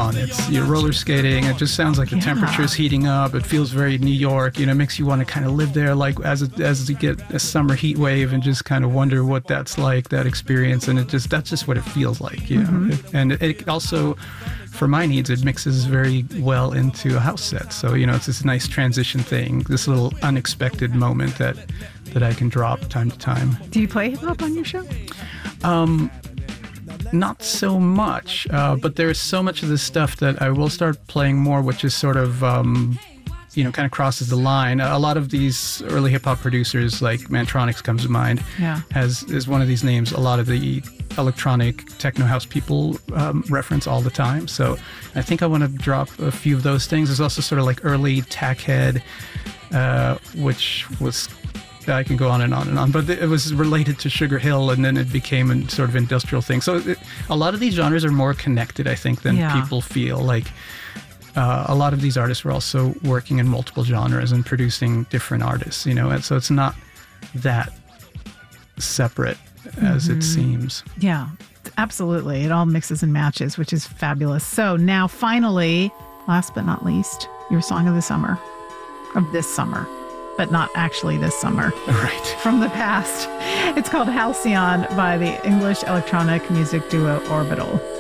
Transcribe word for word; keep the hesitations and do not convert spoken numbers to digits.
on. It's you're roller skating. It just sounds like the Yeah. temperature is heating up. It feels very New York. You know, it makes you want to kind of live there, like as it, as you get a summer heat wave, and just kind of wonder what that's like, that experience. And it just that's just what it feels like. You know, Mm-hmm. It- and it also, for my needs, it mixes very well into a house set. So you know, it's this nice transition thing, this little unexpected moment that that I can drop time to time. Do you play hip hop on your show? Not so much, uh, but there's so much of this stuff that I will start playing more, which is sort of, um, you know, kind of crosses the line. A lot of these early hip hop producers, like Mantronix comes to mind, Yeah. has is one of these names. A lot of the electronic techno house people um, reference all the time. So I think I want to drop a few of those things. There's also sort of like early Tackhead, uh, which was. I can go on and on and on, but it was related to Sugar Hill, and then it became a sort of industrial thing. So it, a lot of these genres are more connected, I think, than Yeah. people feel. Like uh, a lot of these artists were also working in multiple genres and producing different artists, you know, and so it's not that separate as Mm-hmm. it seems. Yeah, absolutely. It all mixes and matches, which is fabulous. So now finally, last but not least, your song of the summer, of this summer, but not actually this summer, Right. from the past. It's called Halcyon by the English electronic music duo Orbital.